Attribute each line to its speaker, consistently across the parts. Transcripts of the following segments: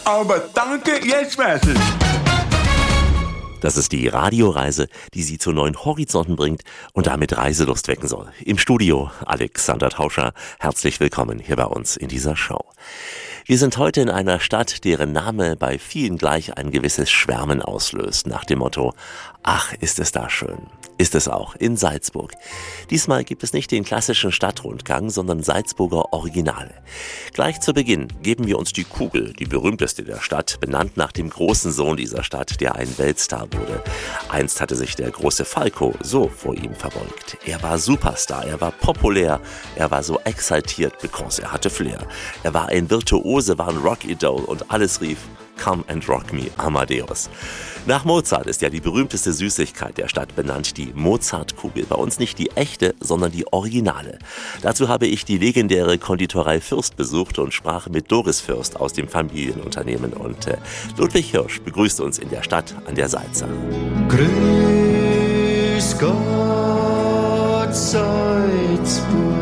Speaker 1: Aber danke, jetzt weiß ich.
Speaker 2: Das ist die Radioreise, die Sie zu neuen Horizonten bringt und damit Reiselust wecken soll. Im Studio Alexander Tauscher. Herzlich willkommen hier bei uns in dieser Show. Wir sind heute in einer Stadt, deren Name bei vielen gleich ein gewisses Schwärmen auslöst, nach dem Motto: Ach, ist es da schön. Ist es auch in Salzburg. Diesmal gibt es nicht den klassischen Stadtrundgang, sondern Salzburger Originale. Gleich zu Beginn geben wir uns die Kugel, die berühmteste der Stadt, benannt nach dem großen Sohn dieser Stadt, der ein Weltstar wurde. Einst hatte sich der große Falco so vor ihm verbeugt. Er war Superstar, er war populär, er war so exaltiert, because er hatte Flair. Er war ein Virtuose, war ein Rock-Idol und alles rief: Come and rock me, Amadeus. Nach Mozart ist ja die berühmteste Süßigkeit der Stadt benannt, die Mozartkugel. Bei uns nicht die echte, sondern die originale. Dazu habe ich die legendäre Konditorei Fürst besucht und sprach mit Doris Fürst aus dem Familienunternehmen. Und Ludwig Hirsch begrüßt uns in der Stadt an der Salza.
Speaker 3: Grüß Gott, Salzburg.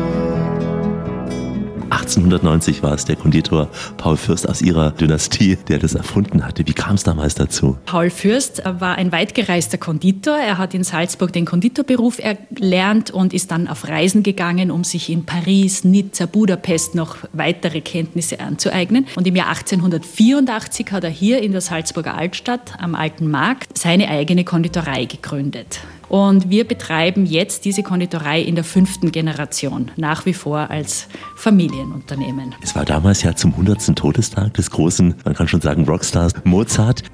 Speaker 2: 1890 war es der Konditor Paul Fürst aus ihrer Dynastie, der das erfunden hatte. Wie kam es damals dazu?
Speaker 4: Paul Fürst war ein weitgereister Konditor. Er hat in Salzburg den Konditorberuf erlernt und ist dann auf Reisen gegangen, um sich in Paris, Nizza, Budapest noch weitere Kenntnisse anzueignen. Und im Jahr 1884 hat er hier in der Salzburger Altstadt am Alten Markt seine eigene Konditorei gegründet. Und wir betreiben jetzt diese Konditorei in der 5. Generation, nach wie vor als Familienunternehmen.
Speaker 2: Es war damals ja zum 100. Todestag des großen, man kann schon sagen, Rockstars Mozart.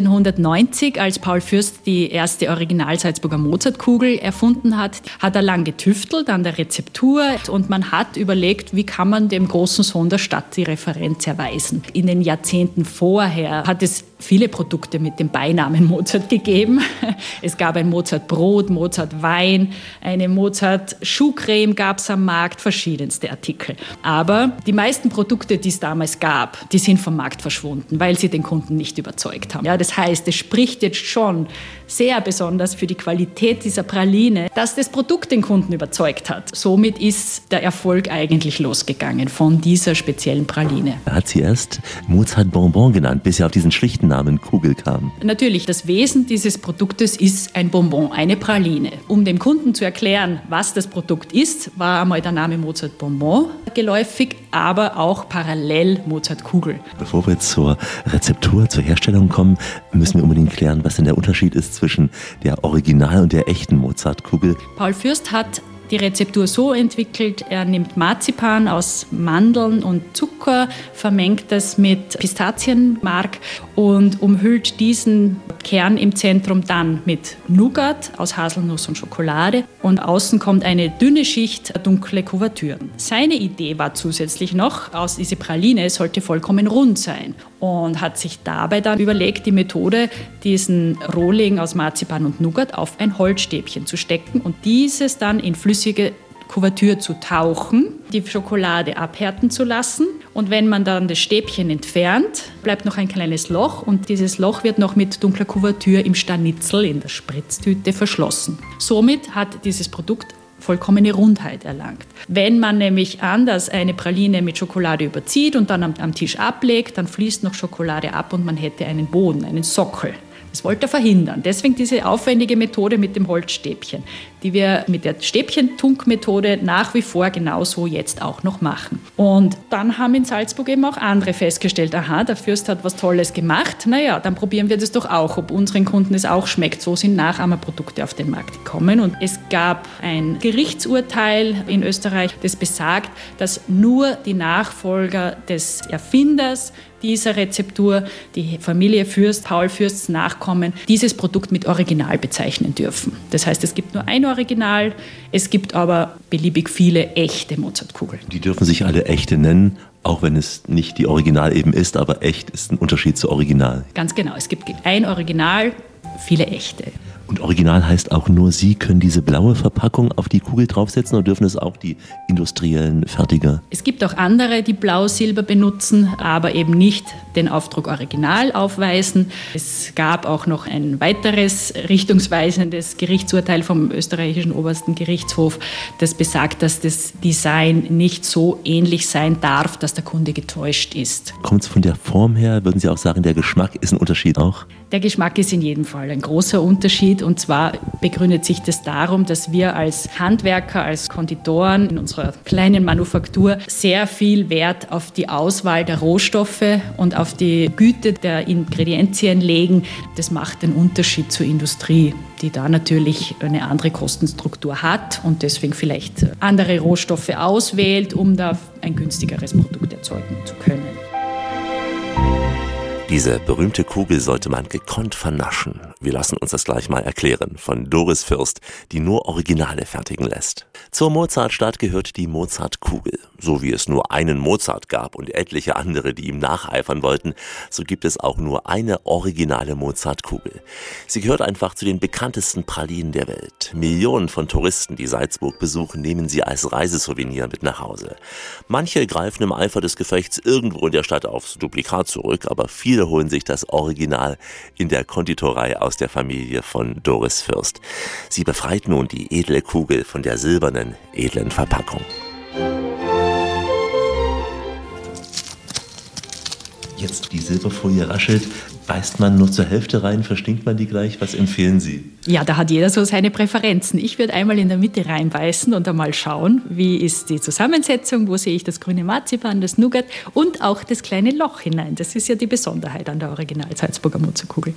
Speaker 4: 1890, als Paul Fürst die erste Original-Salzburger Mozartkugel erfunden hat, hat er lang getüftelt an der Rezeptur und man hat überlegt, wie kann man dem großen Sohn der Stadt die Referenz erweisen. In den Jahrzehnten vorher hat es viele Produkte mit dem Beinamen Mozart gegeben. Es gab ein Mozartbrot, Mozartwein, eine Mozart-Schuhcreme gab es am Markt, verschiedenste Artikel. Aber die meisten Produkte, die es damals gab, die sind vom Markt verschwunden, weil sie den Kunden nicht überzeugt haben. Ja, das heißt, es spricht jetzt schon sehr besonders für die Qualität dieser Praline, dass das Produkt den Kunden überzeugt hat. Somit ist der Erfolg eigentlich losgegangen von dieser speziellen Praline.
Speaker 2: Er hat sie erst Mozart Bonbon genannt, bis er auf diesen schlichten Namen Kugel kam.
Speaker 4: Natürlich, das Wesen dieses Produktes ist ein Bonbon, eine Praline. Um dem Kunden zu erklären, was das Produkt ist, war einmal der Name Mozart Bonbon geläufig, aber auch parallel Mozart Kugel.
Speaker 2: Bevor wir zur Rezeptur, zur Herstellung kommen, müssen wir unbedingt klären, was denn der Unterschied ist zwischen der Original- und der echten Mozartkugel.
Speaker 4: Paul Fürst hat die Rezeptur so entwickelt, er nimmt Marzipan aus Mandeln und Zucker, vermengt das mit Pistazienmark und umhüllt diesen Kern im Zentrum dann mit Nougat aus Haselnuss und Schokolade und außen kommt eine dünne Schicht dunkle Kuvertüre. Seine Idee war zusätzlich noch, aus dieser Praline sollte vollkommen rund sein und hat sich dabei dann überlegt, die Methode, diesen Rohling aus Marzipan und Nougat auf ein Holzstäbchen zu stecken und dieses dann in flüssige Kuvertüre zu tauchen, die Schokolade abhärten zu lassen und wenn man dann das Stäbchen entfernt, bleibt noch ein kleines Loch und dieses Loch wird noch mit dunkler Kuvertüre im Stanitzel in der Spritztüte verschlossen. Somit hat dieses Produkt vollkommene Rundheit erlangt. Wenn man nämlich anders eine Praline mit Schokolade überzieht und dann am Tisch ablegt, dann fließt noch Schokolade ab und man hätte einen Boden, einen Sockel. Das wollte er verhindern. Deswegen diese aufwendige Methode mit dem Holzstäbchen, die wir mit der Stäbchentunk-Methode nach wie vor genauso jetzt auch noch machen. Und dann haben in Salzburg eben auch andere festgestellt, aha, der Fürst hat was Tolles gemacht, naja, dann probieren wir das doch auch, ob unseren Kunden es auch schmeckt. So sind Nachahmerprodukte auf den Markt gekommen und es gab ein Gerichtsurteil in Österreich, das besagt, dass nur die Nachfolger des Erfinders dieser Rezeptur, die Familie Fürst, Paul Fürsts Nachkommen, dieses Produkt mit Original bezeichnen dürfen. Das heißt, es gibt nur ein Original, es gibt aber beliebig viele echte Mozartkugeln.
Speaker 2: Die dürfen sich alle echte nennen, auch wenn es nicht die Original eben ist, aber echt ist ein Unterschied zu Original.
Speaker 4: Ganz genau, es gibt ein Original, viele echte.
Speaker 2: Und original heißt auch, nur Sie können diese blaue Verpackung auf die Kugel draufsetzen oder dürfen es auch die industriellen Fertiger?
Speaker 4: Es gibt auch andere, die Blau-Silber benutzen, aber eben nicht den Aufdruck original aufweisen. Es gab auch noch ein weiteres richtungsweisendes Gerichtsurteil vom österreichischen obersten Gerichtshof, das besagt, dass das Design nicht so ähnlich sein darf, dass der Kunde getäuscht ist.
Speaker 2: Kommt es von der Form her? Würden Sie auch sagen, der Geschmack ist ein Unterschied auch?
Speaker 4: Der Geschmack ist in jedem Fall ein großer Unterschied, und zwar begründet sich das darum, dass wir als Handwerker, als Konditoren in unserer kleinen Manufaktur sehr viel Wert auf die Auswahl der Rohstoffe und auf die Güte der Ingredienzien legen. Das macht den Unterschied zur Industrie, die da natürlich eine andere Kostenstruktur hat und deswegen vielleicht andere Rohstoffe auswählt, um da ein günstigeres Produkt erzeugen zu können.
Speaker 2: Diese berühmte Kugel sollte man gekonnt vernaschen. Wir lassen uns das gleich mal erklären von Doris Fürst, die nur Originale fertigen lässt. Zur Mozartstadt gehört die Mozartkugel. So wie es nur einen Mozart gab und etliche andere, die ihm nacheifern wollten, so gibt es auch nur eine originale Mozartkugel. Sie gehört einfach zu den bekanntesten Pralinen der Welt. Millionen von Touristen, die Salzburg besuchen, nehmen sie als Reisesouvenir mit nach Hause. Manche greifen im Eifer des Gefechts irgendwo in der Stadt aufs Duplikat zurück, aber viele holen sich das Original in der Konditorei aus der Familie von Doris Fürst. Sie befreit nun die edle Kugel von der silbernen, edlen Verpackung. Jetzt die Silberfolie raschelt, beißt man nur zur Hälfte rein, verstinkt man die gleich? Was empfehlen Sie?
Speaker 4: Ja, da hat jeder so seine Präferenzen. Ich würde einmal in der Mitte reinbeißen und einmal schauen, wie ist die Zusammensetzung, wo sehe ich das grüne Marzipan, das Nougat und auch das kleine Loch hinein. Das ist ja die Besonderheit an der Original-Salzburger Mozartkugel.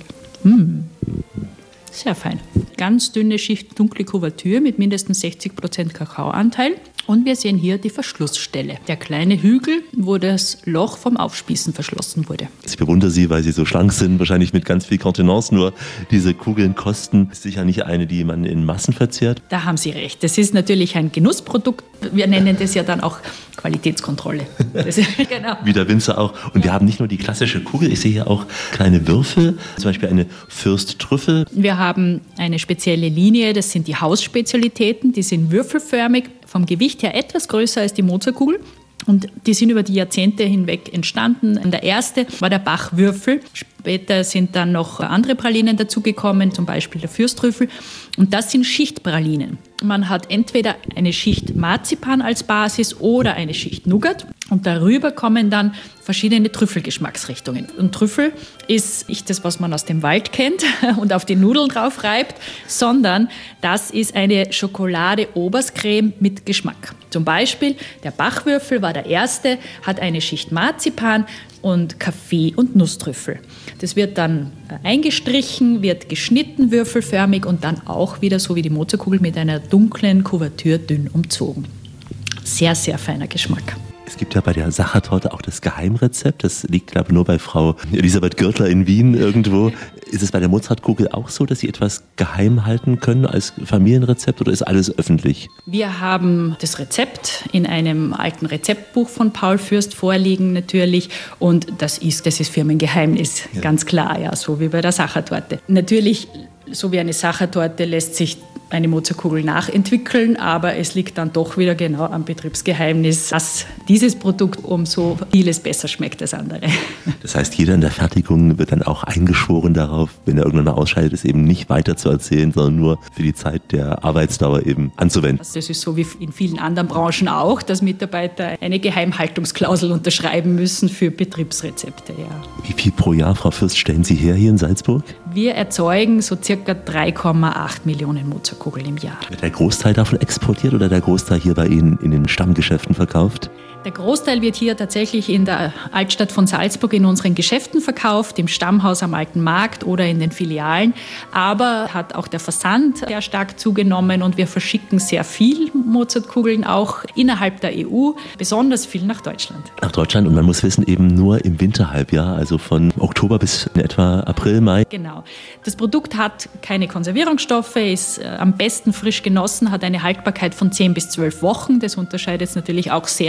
Speaker 4: Sehr fein. Ganz dünne Schicht dunkle Kuvertür mit mindestens 60% Kakaoanteil. Und wir sehen hier die Verschlussstelle. Der kleine Hügel, wo das Loch vom Aufspießen verschlossen wurde.
Speaker 2: Ich bewundere Sie, weil Sie so schlank sind, wahrscheinlich mit ganz viel Kontenance. Nur diese Kugeln kosten sicher nicht eine, die man in Massen verzehrt.
Speaker 4: Da haben Sie recht. Das ist natürlich ein Genussprodukt. Wir nennen das ja dann auch Qualitätskontrolle. Genau.
Speaker 2: Wie der Winzer auch. Und wir haben nicht nur die klassische Kugel, ich sehe hier auch kleine Würfel, zum Beispiel eine Fürst-Trüffel.
Speaker 4: Wir haben eine spezielle Linie, das sind die Hausspezialitäten. Die sind würfelförmig, vom Gewicht her etwas größer als die Mozartkugel. Und die sind über die Jahrzehnte hinweg entstanden. Der erste war der Bach-Würfel. Später sind dann noch andere Pralinen dazugekommen, zum Beispiel der Fürsttrüffel. Und das sind Schichtpralinen. Man hat entweder eine Schicht Marzipan als Basis oder eine Schicht Nougat. Und darüber kommen dann verschiedene Trüffelgeschmacksrichtungen. Und Trüffel ist nicht das, was man aus dem Wald kennt und auf die Nudeln drauf reibt, sondern das ist eine Schokolade-Oberstcreme mit Geschmack. Zum Beispiel der Bachwürfel war der erste, hat eine Schicht Marzipan und Kaffee- und Nusstrüffel. Das wird dann eingestrichen, wird geschnitten würfelförmig und dann auch wieder so wie die Mozartkugel mit einer dunklen Kuvertür dünn umzogen. Sehr, sehr feiner Geschmack.
Speaker 2: Es gibt ja bei der Sachertorte auch das Geheimrezept. Das liegt, glaube ich, nur bei Frau Elisabeth Gürtler in Wien irgendwo. Ist es bei der Mozartkugel auch so, dass Sie etwas geheim halten können als Familienrezept oder ist alles öffentlich?
Speaker 4: Wir haben das Rezept in einem alten Rezeptbuch von Paul Fürst vorliegen natürlich und das ist Firmengeheimnis, ja. Ganz klar, ja, so wie bei der Sachertorte. Natürlich, so wie eine Sachertorte lässt sich eine Mozartkugel nachentwickeln, aber es liegt dann doch wieder genau am Betriebsgeheimnis, dass dieses Produkt um so vieles besser schmeckt als andere.
Speaker 2: Das heißt, jeder in der Fertigung wird dann auch eingeschworen darauf, wenn er irgendwann mal ausscheidet, es eben nicht weiter zu erzählen, sondern nur für die Zeit der Arbeitsdauer eben anzuwenden.
Speaker 4: Das ist so wie in vielen anderen Branchen auch, dass Mitarbeiter eine Geheimhaltungsklausel unterschreiben müssen für Betriebsrezepte. Ja.
Speaker 2: Wie viel pro Jahr, Frau Fürst, stellen Sie her hier in Salzburg?
Speaker 4: Wir erzeugen so circa 3,8 Millionen Mozartkugeln im Jahr.
Speaker 2: Wird der Großteil davon exportiert oder der Großteil hier bei Ihnen in den Stammgeschäften verkauft?
Speaker 4: Der Großteil wird hier tatsächlich in der Altstadt von Salzburg in unseren Geschäften verkauft, im Stammhaus am Alten Markt oder in den Filialen. Aber hat auch der Versand sehr stark zugenommen und wir verschicken sehr viel Mozartkugeln auch innerhalb der EU, besonders viel nach Deutschland.
Speaker 2: Nach Deutschland und man muss wissen, eben nur im Winterhalbjahr, also von Oktober bis in etwa April, Mai.
Speaker 4: Genau. Das Produkt hat keine Konservierungsstoffe, ist am besten frisch genossen, hat eine Haltbarkeit von 10 bis 12 Wochen. Das unterscheidet es natürlich auch sehr von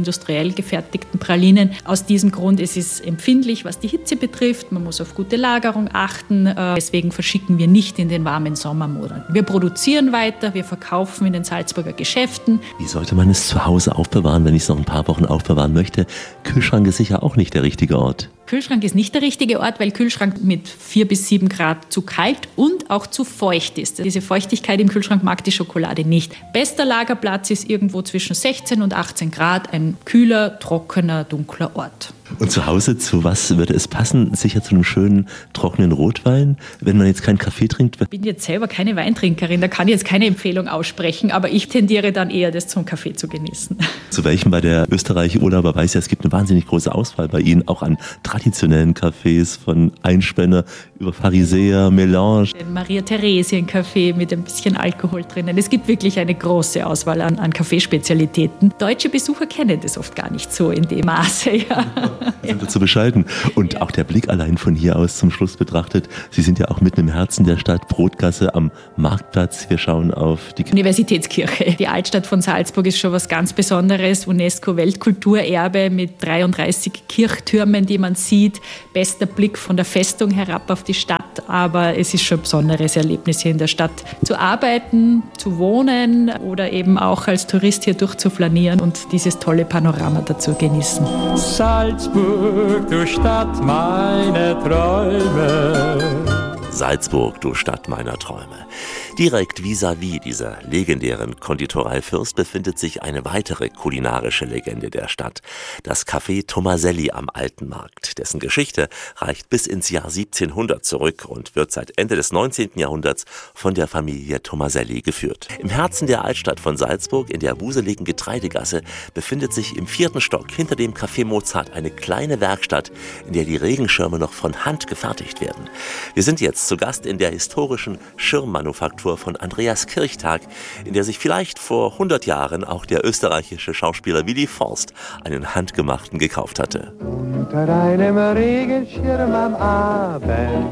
Speaker 4: industriell gefertigten Pralinen. Aus diesem Grund ist es empfindlich, was die Hitze betrifft. Man muss auf gute Lagerung achten. Deswegen verschicken wir nicht in den warmen Sommermonaten. Wir produzieren weiter, wir verkaufen in den Salzburger Geschäften.
Speaker 2: Wie sollte man es zu Hause aufbewahren, wenn ich es noch ein paar Wochen aufbewahren möchte? Kühlschrank ist sicher auch nicht der richtige Ort.
Speaker 4: Kühlschrank ist nicht der richtige Ort, weil Kühlschrank mit 4 bis 7 Grad zu kalt und auch zu feucht ist. Diese Feuchtigkeit im Kühlschrank mag die Schokolade nicht. Bester Lagerplatz ist irgendwo zwischen 16 und 18 Grad, ein kühler, trockener, dunkler Ort.
Speaker 2: Und zu Hause, zu was würde es passen? Sicher zu einem schönen, trockenen Rotwein, wenn man jetzt keinen Kaffee trinkt?
Speaker 4: Ich bin jetzt selber keine Weintrinkerin, da kann ich jetzt keine Empfehlung aussprechen, aber ich tendiere dann eher, das zum Kaffee zu genießen.
Speaker 2: Zu welchem? Bei der Österreich-Urlauber weiß ja, es gibt eine wahnsinnig große Auswahl bei Ihnen, auch an traditionellen Cafés, von Einspänner über Pharisäer, Melange.
Speaker 4: Den Maria-Theresien-Kaffee mit ein bisschen Alkohol drinnen. Es gibt wirklich eine große Auswahl an Kaffeespezialitäten. Deutsche Besucher kennen das oft gar nicht so in dem Maße, ja.
Speaker 2: Sind wir zu bescheiden. Und auch der Blick allein von hier aus zum Schluss betrachtet. Sie sind ja auch mitten im Herzen der Stadt, Brotgasse am Marktplatz. Wir schauen auf die
Speaker 4: Universitätskirche. Die Altstadt von Salzburg ist schon was ganz Besonderes. UNESCO-Weltkulturerbe mit 33 Kirchtürmen, die man sieht. Bester Blick von der Festung herab auf die Stadt. Aber es ist schon ein besonderes Erlebnis, hier in der Stadt zu arbeiten, zu wohnen oder eben auch als Tourist hier durchzuflanieren und dieses tolle Panorama dazu genießen.
Speaker 3: Salzburg, du Stadt meiner Träume.
Speaker 2: Salzburg, du Stadt meiner Träume. Direkt vis-à-vis dieser legendären Konditorei Fürst befindet sich eine weitere kulinarische Legende der Stadt, das Café Tomaselli am Alten Markt. Dessen Geschichte reicht bis ins Jahr 1700 zurück und wird seit Ende des 19. Jahrhunderts von der Familie Tomaselli geführt. Im Herzen der Altstadt von Salzburg, in der wuseligen Getreidegasse, befindet sich im 4. Stock hinter dem Café Mozart eine kleine Werkstatt, in der die Regenschirme noch von Hand gefertigt werden. Wir sind jetzt zu Gast in der historischen Schirmmanufaktur von Andreas Kirchtag, in der sich vielleicht vor 100 Jahren auch der österreichische Schauspieler Willi Forst einen handgemachten gekauft hatte.
Speaker 3: Unter einem Regenschirm am Abend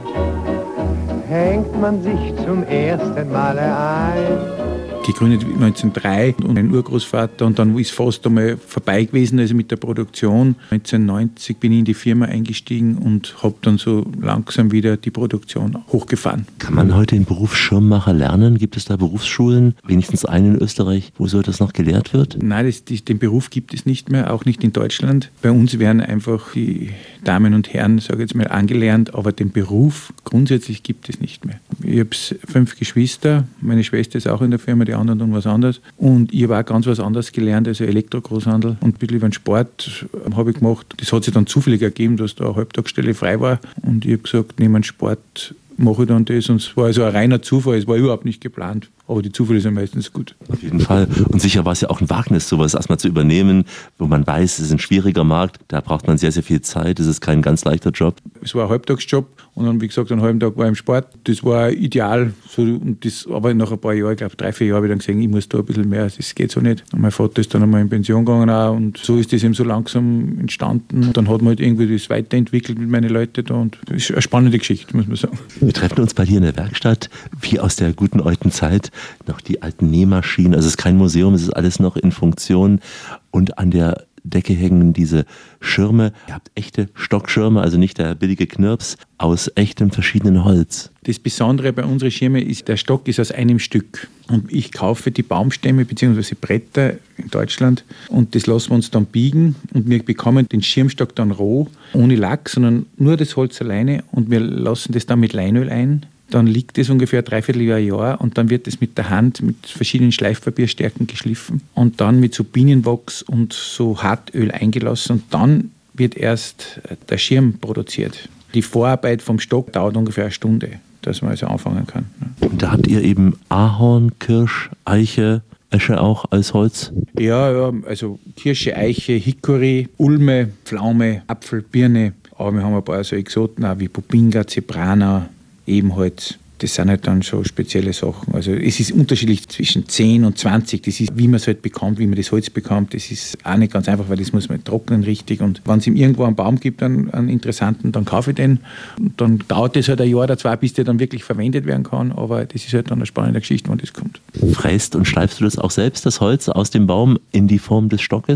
Speaker 3: hängt man sich zum ersten Male ein.
Speaker 5: Gegründet 1903 und ein Urgroßvater und dann ist fast einmal vorbei gewesen, also mit der Produktion. 1990 bin ich in die Firma eingestiegen und habe dann so langsam wieder die Produktion hochgefahren.
Speaker 2: Kann man heute den Beruf Schirmmacher lernen? Gibt es da Berufsschulen, wenigstens einen in Österreich, wo so etwas noch gelehrt wird?
Speaker 5: Nein, den Beruf gibt es nicht mehr, auch nicht in Deutschland. Bei uns werden einfach die Damen und Herren, sage ich jetzt mal, angelernt, aber den Beruf grundsätzlich gibt es nicht mehr. Ich habe 5 Geschwister, meine Schwester ist auch in der Firma, die anderen tun was anderes. Und ich habe auch ganz was anderes gelernt, also Elektrogroßhandel und ein bisschen über den Sport habe ich gemacht. Das hat sich dann zufällig ergeben, dass da eine Halbtagsstelle frei war und ich habe gesagt, neben dem Sport mache ich dann das und es war also ein reiner Zufall, es war überhaupt nicht geplant. Aber die Zufälle sind meistens gut.
Speaker 2: Auf jeden Fall. Und sicher war es ja auch ein Wagnis, sowas erstmal zu übernehmen, wo man weiß, es ist ein schwieriger Markt, da braucht man sehr, sehr viel Zeit, es ist kein ganz leichter Job.
Speaker 5: Es war ein Halbtagsjob und dann, wie gesagt, einen halben Tag war ich im Sport. Das war ideal. So, und das, aber nach ein paar Jahren, ich glaube 3-4 Jahre, habe ich dann gesehen, ich muss da ein bisschen mehr, das geht so nicht. Und mein Vater ist dann einmal in Pension gegangen auch, und so ist das eben so langsam entstanden. Dann hat man halt irgendwie das weiterentwickelt mit meinen Leuten da und das ist eine spannende Geschichte, muss man sagen.
Speaker 2: Wir treffen uns bei dir in der Werkstatt, wie aus der guten alten Zeit, noch die alten Nähmaschinen, also es ist kein Museum, es ist alles noch in Funktion und an der Decke hängen diese Schirme. Ihr habt echte Stockschirme, also nicht der billige Knirps, aus echtem verschiedenen Holz.
Speaker 5: Das Besondere bei unseren Schirmen ist, der Stock ist aus einem Stück. Und ich kaufe die Baumstämme bzw. Bretter in Deutschland und das lassen wir uns dann biegen und wir bekommen den Schirmstock dann roh, ohne Lack, sondern nur das Holz alleine und wir lassen das dann mit Leinöl ein. Dann liegt es ungefähr 3/4 Jahr und dann wird es mit der Hand mit verschiedenen Schleifpapierstärken geschliffen und dann mit so Bienenwachs und so Hartöl eingelassen und dann wird erst der Schirm produziert. Die Vorarbeit vom Stock dauert ungefähr 1 Stunde, dass man also anfangen kann.
Speaker 2: Und da habt ihr eben Ahorn, Kirsch, Eiche, Esche auch als Holz?
Speaker 5: Ja, also Kirsche, Eiche, Hickory, Ulme, Pflaume, Apfel, Birne. Aber wir haben ein paar so Exoten auch wie Bubinga, Zebrana, Ebenholz. Das sind halt dann so spezielle Sachen. Also es ist unterschiedlich zwischen 10 und 20. Das ist, wie man es halt bekommt, wie man das Holz bekommt. Das ist auch nicht ganz einfach, weil das muss man trocknen richtig. Und wenn es ihm irgendwo einen Baum gibt, einen interessanten, dann kaufe ich den. Und dann dauert es halt 1 Jahr oder 2, bis der dann wirklich verwendet werden kann. Aber das ist halt dann eine spannende Geschichte, wann das kommt.
Speaker 2: Fräst und schleifst du das auch selbst, das Holz aus dem Baum in die Form des Stockes?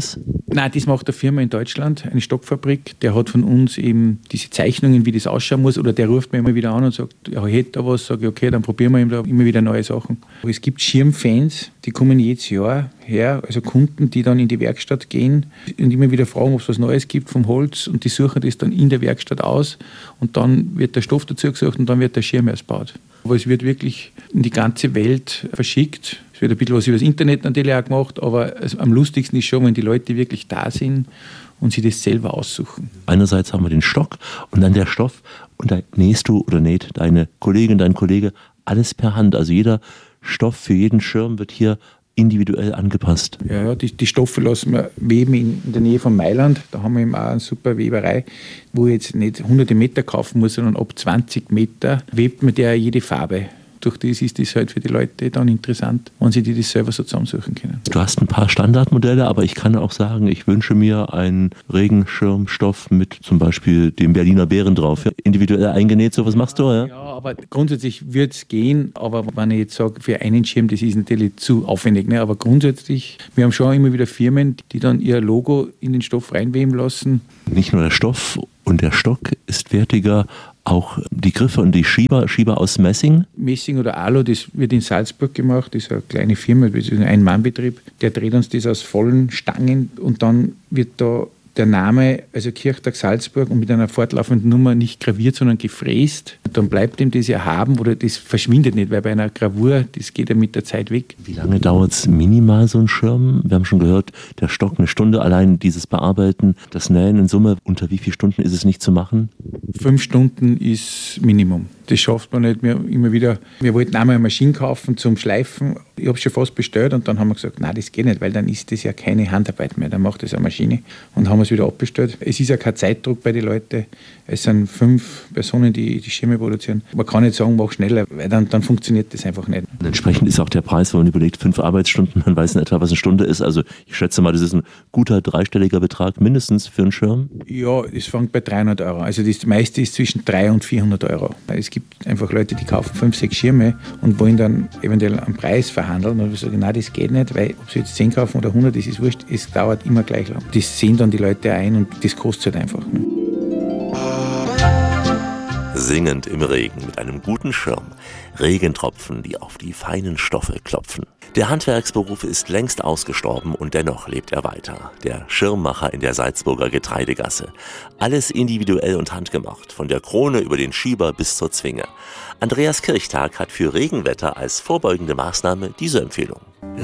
Speaker 5: Nein, das macht eine Firma in Deutschland, eine Stockfabrik. Der hat von uns eben diese Zeichnungen, wie das ausschauen muss, oder der ruft mir immer wieder an und sagt, ja, ich hätte da was, sage ich, okay, dann probieren wir ihm da immer wieder neue Sachen. Es gibt Schirmfans, die kommen jedes Jahr her, also Kunden, die dann in die Werkstatt gehen und immer wieder fragen, ob es was Neues gibt vom Holz, und die suchen das dann in der Werkstatt aus und dann wird der Stoff dazu gesucht und dann wird der Schirm erst gebaut. Aber es wird wirklich in die ganze Welt verschickt. Es wird ein bisschen was über das Internet natürlich auch gemacht, aber am lustigsten ist schon, wenn die Leute wirklich da sind und sie das selber aussuchen.
Speaker 2: Einerseits haben wir den Stock und dann der Stoff, und da nähst du oder näht deine Kollegin, dein Kollege alles per Hand. Also jeder Stoff für jeden Schirm wird hier individuell angepasst.
Speaker 5: Ja, die Stoffe lassen wir weben in der Nähe von Mailand. Da haben wir eben auch eine super Weberei, wo ich jetzt nicht hunderte Meter kaufen muss, sondern ab 20 Meter webt man der jede Farbe. Durch das ist das halt für die Leute dann interessant, wenn sie das selber so zusammensuchen können.
Speaker 2: Du hast ein paar Standardmodelle, aber ich kann auch sagen, ich wünsche mir einen Regenschirmstoff mit zum Beispiel dem Berliner Bären drauf. Ja, individuell eingenäht, sowas machst du, ja?
Speaker 5: Ja, aber grundsätzlich wird es gehen, aber wenn ich jetzt sage, für einen Schirm, das ist natürlich zu aufwendig. Ne? Aber grundsätzlich, wir haben schon immer wieder Firmen, die dann ihr Logo in den Stoff reinweben lassen.
Speaker 2: Nicht nur der Stoff und der Stock ist wertiger, auch die Griffe und die Schieber aus Messing.
Speaker 5: Messing oder Alu, das wird in Salzburg gemacht, das ist eine kleine Firma, das ist ein Ein-Mann-Betrieb. Der dreht uns das aus vollen Stangen und dann wird da der Name, also Kirchtag Salzburg, und mit einer fortlaufenden Nummer nicht graviert, sondern gefräst. Dann bleibt ihm das erhaben oder das verschwindet nicht, weil bei einer Gravur, das geht ja mit der Zeit weg.
Speaker 2: Wie lange dauert es minimal, so ein Schirm? Wir haben schon gehört, der Stock 1 Stunde, allein dieses Bearbeiten, das Nähen in Summe, unter wie vielen Stunden ist es nicht zu machen?
Speaker 5: 5 Stunden ist Minimum. Das schafft man nicht mehr immer wieder. Wir wollten einmal eine Maschine kaufen zum Schleifen. Ich habe es schon fast bestellt und dann haben wir gesagt, nein, das geht nicht, weil dann ist das ja keine Handarbeit mehr. Dann macht das eine Maschine, und haben es wieder abbestellt. Es ist ja kein Zeitdruck bei den Leuten. Es sind 5 Personen, die Schirme produzieren. Man kann nicht sagen, mach schneller, weil dann funktioniert das einfach nicht.
Speaker 2: Und entsprechend ist auch der Preis, wenn man überlegt, 5 Arbeitsstunden, man weiß in etwa, was eine Stunde ist. Also ich schätze mal, das ist ein guter dreistelliger Betrag mindestens für einen Schirm.
Speaker 5: Ja, es fängt bei 300 €. Also das meiste ist zwischen 300 und 400 €. Es gibt einfach Leute, die kaufen 5, 6 Schirme und wollen dann eventuell einen Preis verhandeln. Und ich sage, nein, das geht nicht, weil ob sie jetzt 10 kaufen oder 100, das ist wurscht, es dauert immer gleich lang. Das sehen dann die Leute ein und das kostet halt einfach. Ne?
Speaker 2: Singend im Regen mit einem guten Schirm. Regentropfen, die auf die feinen Stoffe klopfen. Der Handwerksberuf ist längst ausgestorben und dennoch lebt er weiter. Der Schirmmacher in der Salzburger Getreidegasse. Alles individuell und handgemacht, von der Krone über den Schieber bis zur Zwinge. Andreas Kirchtag hat für Regenwetter als vorbeugende Maßnahme diese Empfehlung.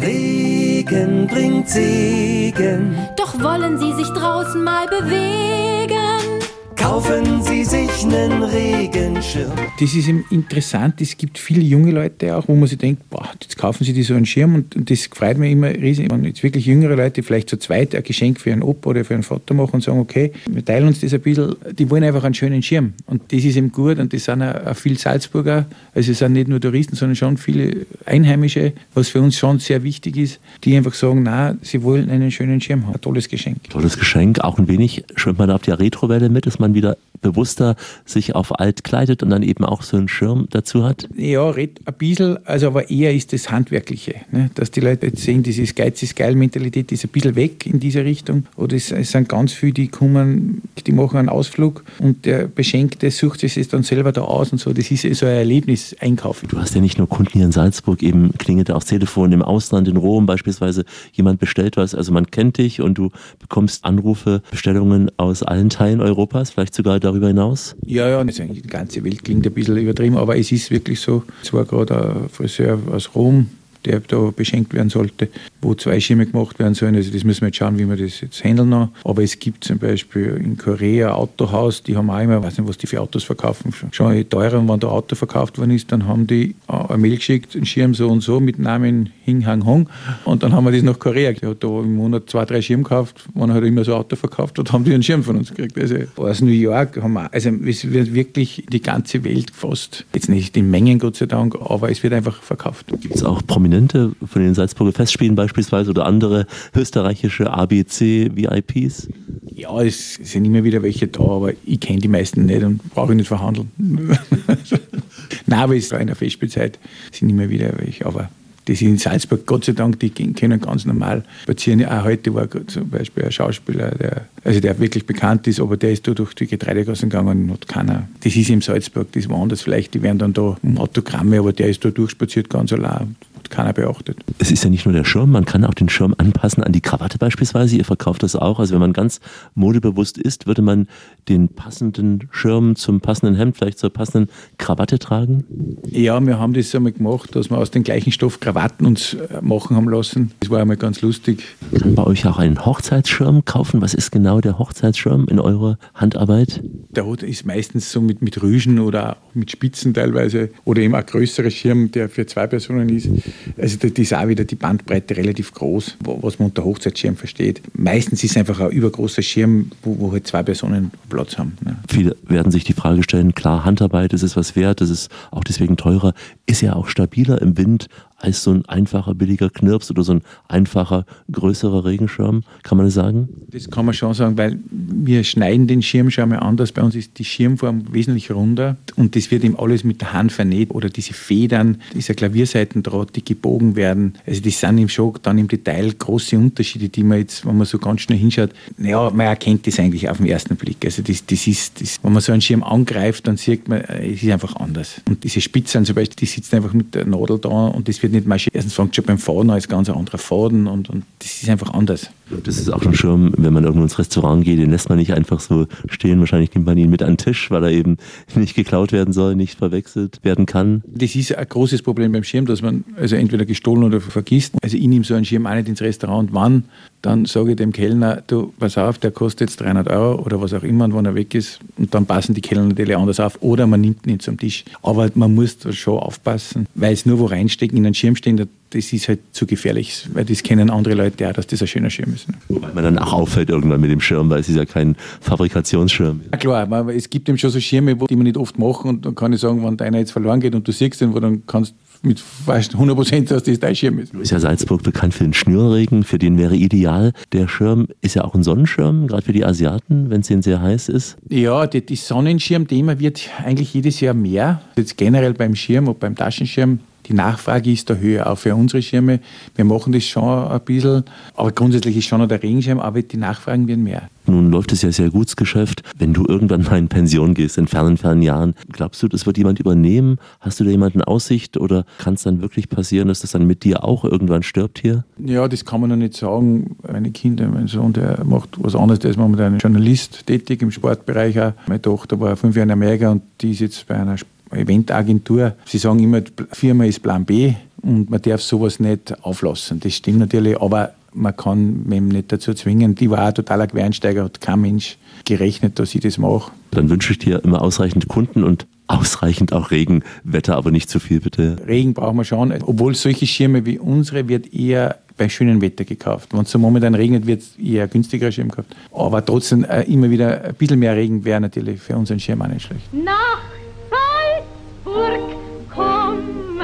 Speaker 6: Regen bringt Segen.
Speaker 7: Doch wollen Sie sich draußen mal bewegen?
Speaker 6: Kaufen Sie sich einen Regenschirm.
Speaker 5: Das ist eben interessant, es gibt viele junge Leute auch, wo man sich denkt, boah, jetzt kaufen sie so einen Schirm, und das freut mich immer riesig. Wenn jetzt wirklich jüngere Leute vielleicht zu zweit ein Geschenk für einen Opa oder für einen Vater machen und sagen, okay, wir teilen uns das ein bisschen, die wollen einfach einen schönen Schirm. Und das ist eben gut, und das sind auch viele Salzburger, also es sind nicht nur Touristen, sondern schon viele Einheimische, was für uns schon sehr wichtig ist, die einfach sagen, nein, sie wollen einen schönen Schirm haben. Ein tolles Geschenk.
Speaker 2: Tolles Geschenk, auch ein wenig schwimmt man auf der Retrowelle mit, dass man wieder bewusster sich auf alt kleidet und dann eben auch so einen Schirm dazu hat?
Speaker 5: Ja, ein bisschen, also aber eher ist das Handwerkliche. Ne? Dass die Leute jetzt sehen, dieses Geiz ist geil Mentalität ist ein bisschen weg in diese Richtung. Oder es sind ganz viele, die kommen, die machen einen Ausflug und der Beschenkte sucht sich das dann selber da aus und so. Das ist so ein Erlebnis-Einkauf.
Speaker 2: Du hast ja nicht nur Kunden hier in Salzburg, eben klingelt auch das Telefon im Ausland, in Rom beispielsweise, jemand bestellt was, also man kennt dich und du bekommst Anrufe, Bestellungen aus allen Teilen Europas, vielleicht sogar darüber hinaus?
Speaker 5: Ja, also die ganze Welt klingt ein bisschen übertrieben, aber es ist wirklich so. Es war gerade ein Friseur aus Rom, der da beschenkt werden sollte, wo 2 Schirme gemacht werden sollen. Also das müssen wir jetzt schauen, wie wir das jetzt handeln noch. Aber es gibt zum Beispiel in Korea ein Autohaus, die haben auch immer, ich weiß nicht, was die für Autos verkaufen, schon teurer. Und wenn da ein Auto verkauft worden ist, dann haben die eine Mail geschickt, einen Schirm so und so mit Namen Hing Hang Hong. Und dann haben wir das nach Korea. Der hat da im Monat 2, 3 Schirme gekauft. Wenn er halt immer so ein Auto verkauft hat, haben die einen Schirm von uns gekriegt. Also aus New York haben wir, also es wird wirklich die ganze Welt gefasst. Jetzt nicht in Mengen, Gott sei Dank, aber es wird einfach verkauft.
Speaker 2: Gibt es auch Prominente von den Salzburger Festspielen beispielsweise oder andere österreichische ABC-VIPs?
Speaker 5: Ja, es sind immer wieder welche da, aber ich kenne die meisten nicht und brauche nicht verhandeln. Nein, aber es war in der Festspielzeit sind immer wieder welche, aber Das ist in Salzburg, Gott sei Dank, die können ganz normal spazieren. Auch heute war zum Beispiel ein Schauspieler, der wirklich bekannt ist, aber der ist da durch die Getreidegassen gegangen und hat keiner. Das ist in Salzburg, das ist woanders vielleicht, die werden dann da Autogramme, aber der ist da durchspaziert ganz allein. Keiner beachtet.
Speaker 2: Es ist ja nicht nur der Schirm, man kann auch den Schirm anpassen an die Krawatte beispielsweise. Ihr verkauft das auch. Also wenn man ganz modebewusst ist, würde man den passenden Schirm zum passenden Hemd, vielleicht zur passenden Krawatte tragen?
Speaker 5: Ja, wir haben das einmal gemacht, dass wir aus dem gleichen Stoff Krawatten uns machen haben lassen. Das war einmal ganz lustig.
Speaker 2: Kann man bei euch auch einen Hochzeitsschirm kaufen? Was ist genau der Hochzeitsschirm in eurer Handarbeit?
Speaker 5: Der ist meistens so mit Rüschen oder auch mit Spitzen teilweise oder eben ein größerer Schirm, der für 2 Personen ist. Also da ist auch wieder die Bandbreite relativ groß, was man unter Hochzeitsschirm versteht. Meistens ist es einfach ein übergroßer Schirm, wo halt 2 Personen Platz haben. Ne?
Speaker 2: Viele werden sich die Frage stellen, klar, Handarbeit, das ist was wert, das ist auch deswegen teurer, ist ja auch stabiler im Wind als so ein einfacher, billiger Knirps oder so ein einfacher, größerer Regenschirm, kann man das sagen? Das
Speaker 5: kann man schon sagen, weil wir schneiden den Schirm schon mal anders. Bei uns ist die Schirmform wesentlich runder und das wird eben alles mit der Hand vernäht oder diese Federn, dieser Klavierseitendraht, die gebogen werden. Also das sind eben schon dann im Detail große Unterschiede, die man jetzt, wenn man so ganz schnell hinschaut, naja, man erkennt das eigentlich auf den ersten Blick. Also das ist, wenn man so einen Schirm angreift, dann sieht man, es ist einfach anders. Und diese Spitzen zum Beispiel, die sitzen einfach mit der Nadel da und das wird nicht marschiert. Erstens fängt schon beim Faden an, ist ganz ein anderer Faden und das ist einfach anders.
Speaker 2: Das ist auch ein Schirm, wenn man irgendwo ins Restaurant geht, den lässt man nicht einfach so stehen. Wahrscheinlich nimmt man ihn mit an den Tisch, weil er eben nicht geklaut werden soll, nicht verwechselt werden kann.
Speaker 5: Das ist ein großes Problem beim Schirm, dass man also entweder gestohlen oder vergisst. Also ich nehme so einen Schirm auch nicht ins Restaurant. Wann? Dann sage ich dem Kellner, du, pass auf, der kostet jetzt 300 € oder was auch immer, und wenn er weg ist. Und dann passen die Kellner natürlich anders auf. Oder man nimmt ihn nicht zum Tisch. Aber man muss da schon aufpassen, weil es nur wo reinstecken in einen Schirmständer, das ist halt zu gefährlich, weil das kennen andere Leute auch, dass das ein schöner Schirm ist.
Speaker 2: Wobei man dann auch auffällt irgendwann mit dem Schirm, weil es ist ja kein Fabrikationsschirm.
Speaker 5: Ja klar, es gibt eben schon so Schirme, die man nicht oft machen, und dann kann ich sagen, wenn deiner jetzt verloren geht und du siehst den, wo dann kannst du mit fast 100%, dass das dein Schirm ist.
Speaker 2: Ist ja Salzburg bekannt für den Schnürregen, für den wäre ideal. Der Schirm ist ja auch ein Sonnenschirm, gerade für die Asiaten, wenn es ihnen sehr heiß ist.
Speaker 5: Ja, das Sonnenschirmthema wird eigentlich jedes Jahr mehr. Jetzt generell beim Schirm und beim Taschenschirm. Die Nachfrage ist da höher, auch für unsere Schirme. Wir machen das schon ein bisschen, aber grundsätzlich ist schon noch der Regenschirm, aber die Nachfragen werden mehr.
Speaker 2: Nun läuft es ja sehr gut, das Geschäft. Wenn du irgendwann mal in Pension gehst, in fernen Jahren, glaubst du, das wird jemand übernehmen? Hast du da jemanden in Aussicht oder kann es dann wirklich passieren, dass das dann mit dir auch irgendwann stirbt hier?
Speaker 5: Ja, das kann man noch nicht sagen. Meine Kinder, mein Sohn, der macht was anderes, der ist momentan Journalist tätig im Sportbereich auch. Meine Tochter war 5 Jahre in Amerika und die ist jetzt bei einer Eventagentur. Sie sagen immer, die Firma ist Plan B und man darf sowas nicht auflassen. Das stimmt natürlich, aber man kann mich nicht dazu zwingen. Die war auch totaler Quereinsteiger, hat kein Mensch gerechnet, dass ich das mache.
Speaker 2: Dann wünsche ich dir immer ausreichend Kunden und ausreichend auch Regenwetter, aber nicht zu viel, bitte.
Speaker 5: Regen brauchen wir schon, obwohl solche Schirme wie unsere wird eher bei schönem Wetter gekauft. Wenn es so momentan regnet, wird es eher günstiger Schirm gekauft. Aber trotzdem immer wieder ein bisschen mehr Regen wäre natürlich für unseren Schirm auch nicht schlecht.
Speaker 7: Nach Salzburg kommen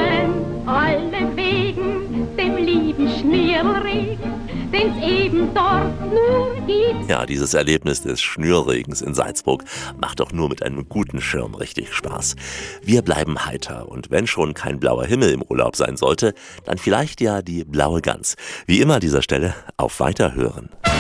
Speaker 7: alle wegen dem lieben Schnürregen, den's eben dort nur gibt.
Speaker 2: Ja, dieses Erlebnis des Schnürregens in Salzburg macht doch nur mit einem guten Schirm richtig Spaß. Wir bleiben heiter und wenn schon kein blauer Himmel im Urlaub sein sollte, dann vielleicht ja die blaue Gans. Wie immer an dieser Stelle auf Weiterhören.